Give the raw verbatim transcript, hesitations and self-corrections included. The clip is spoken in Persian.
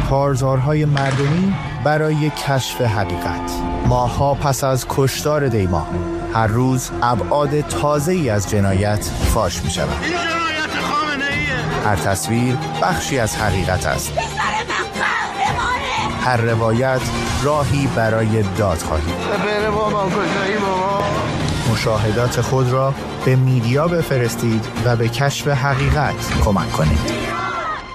کارزارهای مردمی برای کشف حقیقت. ماه‌ها پس از کشتار دیما، هر روز ابعاد تازه‌ای از جنایت فاش می‌شود. این جنایت خامنه‌ایه. هر تصویر بخشی از حقیقت است. هر روایت راهی برای دادخواهی. بره بابا کجایی بابا؟ مشاهدات خود را به میدیا بفرستید و به کشف حقیقت کمک کنید.